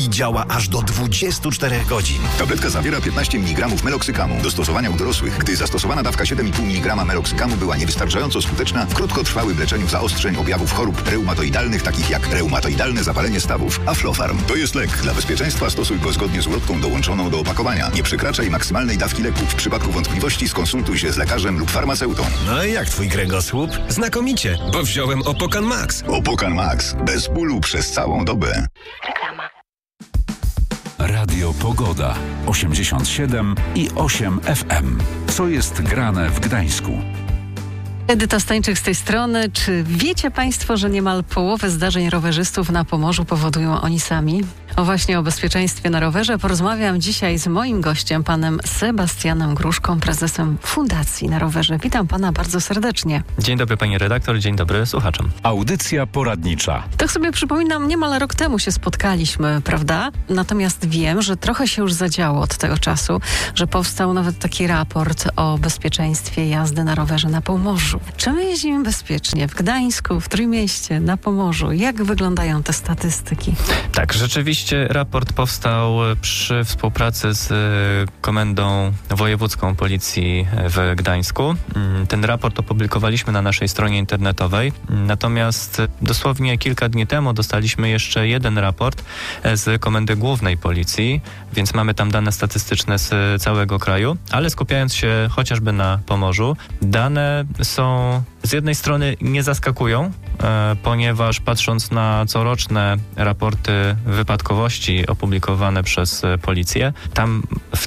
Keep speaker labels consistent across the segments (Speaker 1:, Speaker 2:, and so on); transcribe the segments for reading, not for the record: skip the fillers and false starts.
Speaker 1: i działa aż do 24 godzin.
Speaker 2: Tabletka zawiera 15 mg meloksykamu. Do stosowania u dorosłych, gdy zastosowana dawka 7,5 mg meloksykamu była niewystarczająco skuteczna w krótkotrwałym leczeniu zaostrzeń objawów chorób reumatoidalnych, takich jak reumatoidalne zapalenie stawów. Aflofarm to jest lek. Dla bezpieczeństwa stosuj go zgodnie z ulotką dołączoną do opakowania. Nie przekraczaj maksymalnej dawki leku. W przypadku wątpliwości skonsultuj się z lekarzem lub farmaceutą.
Speaker 1: No i jak twój kręgosłup? Znakomicie, bo wziąłem Opokan Max.
Speaker 2: Opokan Max. Bez bólu przez całą dobę.
Speaker 3: Reklama.
Speaker 4: Radio Pogoda 87,8 FM. Co jest grane w Gdańsku?
Speaker 5: Edyta Stańczyk z tej strony. Czy wiecie Państwo, że niemal połowę zdarzeń rowerzystów na Pomorzu powodują oni sami? Właśnie o bezpieczeństwie na rowerze porozmawiam dzisiaj z moim gościem, panem Sebastianem Gruszką, prezesem Fundacji na Rowerze. Witam pana bardzo serdecznie.
Speaker 6: Dzień dobry pani redaktor, dzień dobry słuchaczom.
Speaker 4: Audycja poradnicza.
Speaker 5: Tak sobie przypominam, niemal rok temu się spotkaliśmy, prawda? Natomiast wiem, że trochę się już zadziało od tego czasu, że powstał nawet taki raport o bezpieczeństwie jazdy na rowerze na Pomorzu. Czy my jeździmy bezpiecznie w Gdańsku, w Trójmieście, na Pomorzu? Jak wyglądają te statystyki?
Speaker 6: Tak, rzeczywiście raport powstał przy współpracy z Komendą Wojewódzką Policji w Gdańsku. Ten raport opublikowaliśmy na naszej stronie internetowej, natomiast dosłownie kilka dni temu dostaliśmy jeszcze jeden raport z Komendy Głównej Policji, więc mamy tam dane statystyczne z całego kraju, ale skupiając się chociażby na Pomorzu, dane są z jednej strony nie zaskakują, ponieważ patrząc na coroczne raporty wypadkowości opublikowane przez policję, tam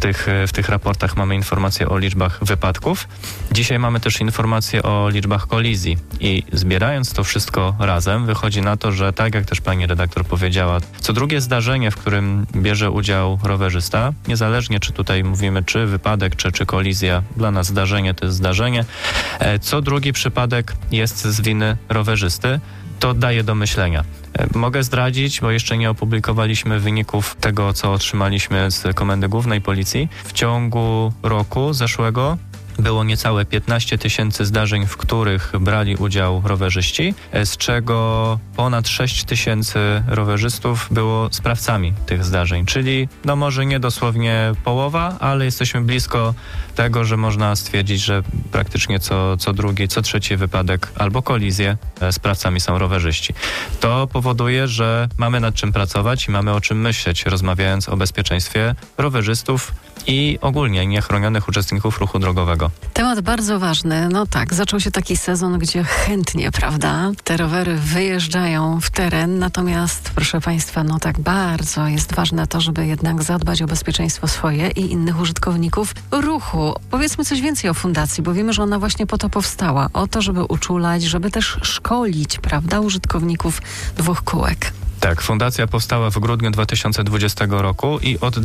Speaker 6: w tych raportach mamy informacje o liczbach wypadków. Dzisiaj mamy też informacje o liczbach kolizji i zbierając to wszystko razem, wychodzi na to, że tak jak też pani redaktor powiedziała, co drugie zdarzenie, w którym bierze udział rowerzysta, niezależnie czy tutaj mówimy czy wypadek, czy kolizja, dla nas zdarzenie to jest zdarzenie, co drugi przypadek jest z winy rowerzysty, to daje do myślenia. Mogę zdradzić, bo jeszcze nie opublikowaliśmy wyników tego, co otrzymaliśmy z Komendy Głównej Policji. W ciągu roku zeszłego było niecałe 15 000 zdarzeń, w których brali udział rowerzyści, z czego ponad 6 000 rowerzystów było sprawcami tych zdarzeń, czyli no może nie dosłownie połowa, ale jesteśmy blisko tego, że można stwierdzić, że praktycznie co drugi, co trzeci wypadek albo kolizję sprawcami są rowerzyści. To powoduje, że mamy nad czym pracować i mamy o czym myśleć, rozmawiając o bezpieczeństwie rowerzystów i ogólnie niechronionych uczestników ruchu drogowego.
Speaker 5: Temat bardzo ważny. No tak, zaczął się taki sezon, gdzie chętnie, prawda, te rowery wyjeżdżają w teren, natomiast proszę Państwa, no tak bardzo jest ważne to, żeby jednak zadbać o bezpieczeństwo swoje i innych użytkowników ruchu. Powiedzmy coś więcej o fundacji, bo wiemy, że ona właśnie po to powstała. O to, żeby uczulać, żeby też szkolić, prawda, użytkowników dwóch kółek.
Speaker 6: Tak, fundacja powstała w grudniu 2020 roku i od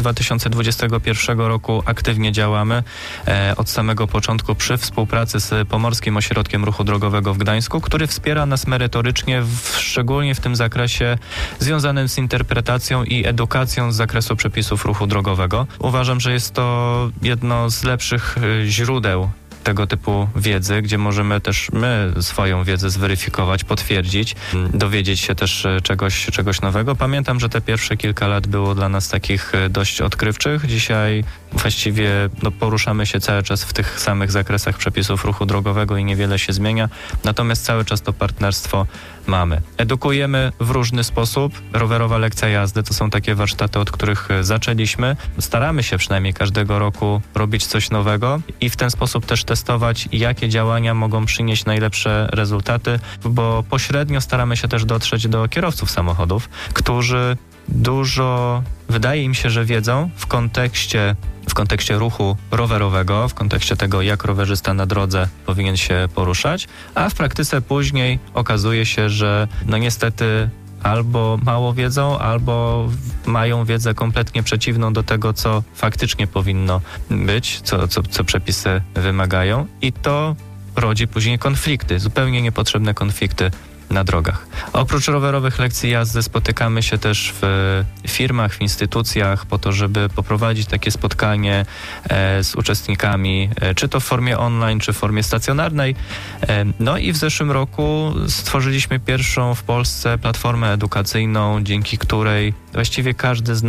Speaker 6: 2021 roku aktywnie działamy od samego początku przy współpracy z Pomorskim Ośrodkiem Ruchu Drogowego w Gdańsku, który wspiera nas merytorycznie, szczególnie w tym zakresie związanym z interpretacją i edukacją z zakresu przepisów ruchu drogowego. Uważam, że jest to jedno z lepszych źródeł tego typu wiedzy, gdzie możemy też my swoją wiedzę zweryfikować, potwierdzić, dowiedzieć się też czegoś nowego. Pamiętam, że te pierwsze kilka lat było dla nas takich dość odkrywczych. Dzisiaj właściwie poruszamy się cały czas w tych samych zakresach przepisów ruchu drogowego i niewiele się zmienia, natomiast cały czas to partnerstwo mamy. Edukujemy w różny sposób. Rowerowa lekcja jazdy to są takie warsztaty, od których zaczęliśmy. Staramy się przynajmniej każdego roku robić coś nowego i w ten sposób też testować, jakie działania mogą przynieść najlepsze rezultaty, bo pośrednio staramy się też dotrzeć do kierowców samochodów, którzy dużo, wydaje im się, że wiedzą w kontekście ruchu rowerowego, w kontekście tego, jak rowerzysta na drodze powinien się poruszać, a w praktyce później okazuje się, że no niestety albo mało wiedzą, albo mają wiedzę kompletnie przeciwną do tego, co faktycznie powinno być, co przepisy wymagają i to rodzi później konflikty, zupełnie niepotrzebne konflikty na drogach. Oprócz rowerowych lekcji jazdy spotykamy się też w firmach, w instytucjach po to, żeby poprowadzić takie spotkanie z uczestnikami, czy to w formie online, czy w formie stacjonarnej. No i w zeszłym roku stworzyliśmy pierwszą w Polsce platformę edukacyjną, dzięki której właściwie każdy z